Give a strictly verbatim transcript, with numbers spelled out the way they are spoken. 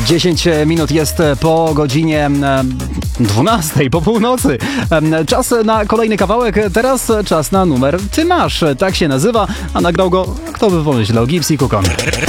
dziesięć minut jest po godzinie dwunastej, po północy. Czas na kolejny kawałek, teraz czas na numer Ty masz. Tak się nazywa, a nagrał go, kto by pomyślał, Gibbs i Kukon.